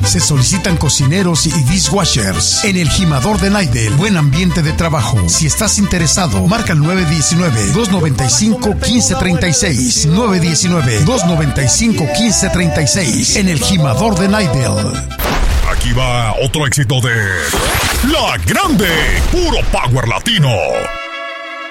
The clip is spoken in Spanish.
Se solicitan cocineros y dishwashers. En el Jimador de Naidel, buen ambiente de trabajo. Si estás interesado, marca el 919-295-1536. 919-295-1536. En el Jimador de Naidel. Aquí va otro éxito de La Grande, puro power latino.